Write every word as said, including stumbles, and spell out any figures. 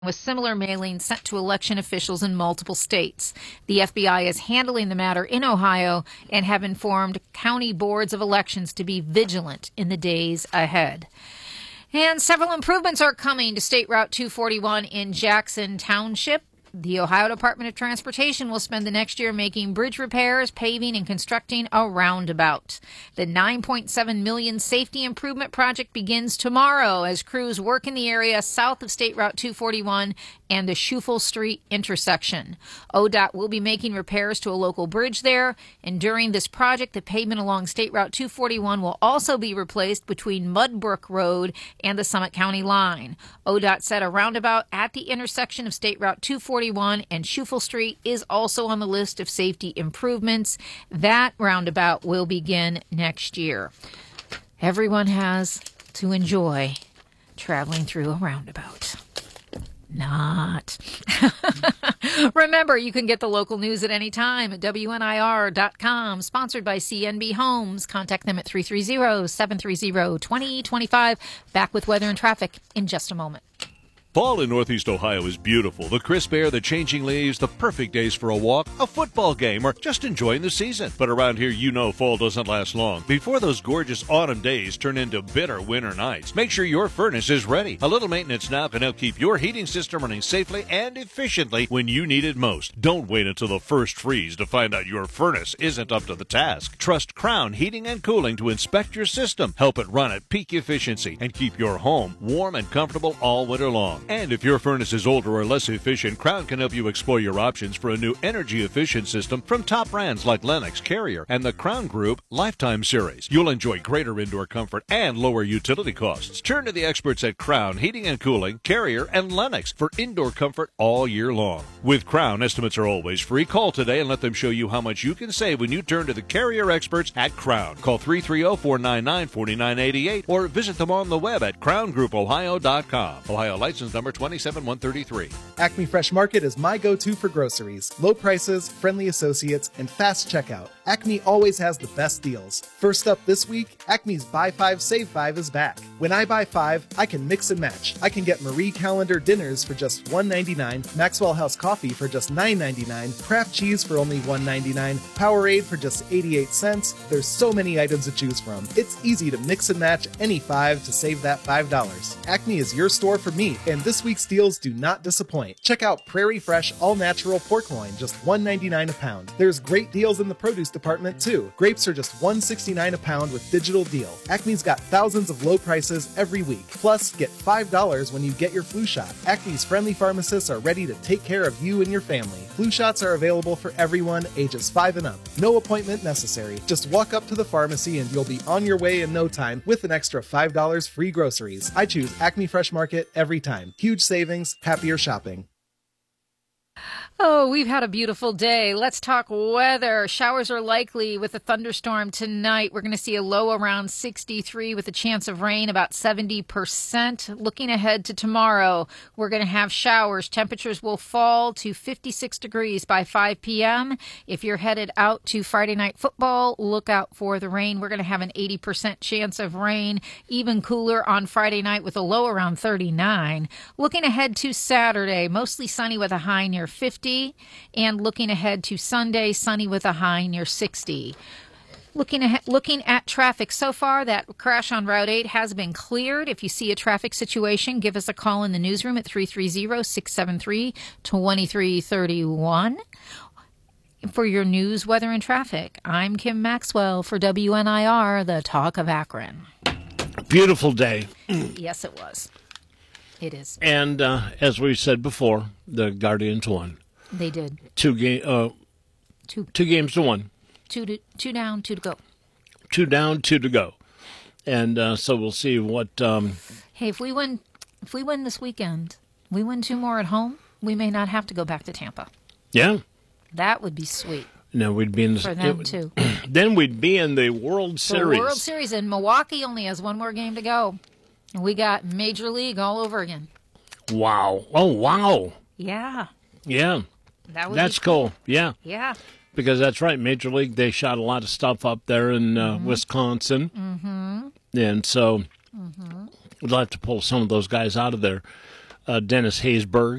with similar mailings sent to election officials in multiple states. The F B I is handling the matter in Ohio and have informed county boards of elections to be vigilant in the days ahead. And several improvements are coming to State Route two forty-one in Jackson Township. The Ohio Department of Transportation will spend the next year making bridge repairs, paving, and constructing a roundabout. The nine point seven million dollars safety improvement project begins tomorrow as crews work in the area south of State Route two forty-one and the Schufel Street intersection. O D O T will be making repairs to a local bridge there, and during this project, the pavement along State Route two forty-one will also be replaced between Mudbrook Road and the Summit County line. O D O T said a roundabout at the intersection of State Route two forty-one and Schufel Street is also on the list of safety improvements. That roundabout will begin next year. Everyone has to enjoy traveling through a roundabout. Not. Remember, you can get the local news at any time at W N I R dot com. Sponsored by C N B Homes. Contact them at three three zero, seven three zero, two zero two five. Back with weather and traffic in just a moment. Fall in Northeast Ohio is beautiful. The crisp air, the changing leaves, the perfect days for a walk, a football game, or just enjoying the season. But around here, you know fall doesn't last long. Before those gorgeous autumn days turn into bitter winter nights, make sure your furnace is ready. A little maintenance now can help keep your heating system running safely and efficiently when you need it most. Don't wait until the first freeze to find out your furnace isn't up to the task. Trust Crown Heating and Cooling to inspect your system, help it run at peak efficiency, and keep your home warm and comfortable all winter long. And if your furnace is older or less efficient, Crown can help you explore your options for a new energy-efficient system from top brands like Lennox, Carrier, and the Crown Group Lifetime Series. You'll enjoy greater indoor comfort and lower utility costs. Turn to the experts at Crown Heating and Cooling, Carrier, and Lennox for indoor comfort all year long. With Crown, estimates are always free. Call today and let them show you how much you can save when you turn to the Carrier experts at Crown. Call three three zero, four nine nine, four nine eight eight or visit them on the web at crown group ohio dot com. Ohio license number twenty-seven one thirty-three. Acme Fresh Market is my go-to for groceries. Low prices, friendly associates, and fast checkout. Acme always has the best deals. First up this week, Acme's Buy five, Save five is back. When I buy five, I can mix and match. I can get Marie Callender dinners for just one ninety-nine, Maxwell House coffee for just nine ninety-nine, Kraft cheese for only one ninety-nine, Powerade for just eighty-eight cents. There's so many items to choose from. It's easy to mix and match any five to save that five dollars. Acme is your store for me, and this week's deals do not disappoint. Check out Prairie Fresh all-natural pork loin, just one ninety-nine a pound. There's great deals in the produce department too. Grapes are just one sixty-nine a pound with digital deal. Acme's got thousands of low prices every week. Plus, get five dollars when you get your flu shot. Acme's friendly pharmacists are ready to take care of you and your family. Flu shots are available for everyone ages five and up. No appointment necessary. Just walk up to the pharmacy and you'll be on your way in no time with an extra five dollars free groceries. I choose Acme Fresh Market every time. Huge savings, happier shopping. Oh, we've had a beautiful day. Let's talk weather. Showers are likely with a thunderstorm tonight. We're going to see a low around sixty-three with a chance of rain about seventy percent. Looking ahead to tomorrow, we're going to have showers. Temperatures will fall to fifty-six degrees by five p.m. If you're headed out to Friday night football, look out for the rain. We're going to have an eighty percent chance of rain. Even cooler on Friday night with a low around thirty-nine. Looking ahead to Saturday, mostly sunny with a high near fifty. And looking ahead to Sunday, sunny with a high near sixty. Looking ahead, looking at traffic so far, that crash on Route eight has been cleared. If you see a traffic situation, give us a call in the newsroom at three three zero, six seven three, two three three one. For your news, weather, and traffic, I'm Kim Maxwell for W N I R, the Talk of Akron. Beautiful day. Yes, it was. It is. And uh, as we said before, the Guardians won. They did. Two game, uh, two. two games to one. Two to two down, two to go. Two down, two to go, and uh, so we'll see what. Um, hey, if we win, if we win this weekend, we win two more at home. We may not have to go back to Tampa. Yeah, that would be sweet. No, we'd be in the, for them it, too. Then we'd be in the World Series. The World Series, and Milwaukee only has one more game to go, and we got Major League all over again. Wow! Oh, wow! Yeah. Yeah. That would That's be cool. cool. Yeah. Yeah. Because that's right. Major League, they shot a lot of stuff up there in uh, mm-hmm. Wisconsin. Mm-hmm. And so mm-hmm. we'd like to pull some of those guys out of there. uh, Dennis Haysbert.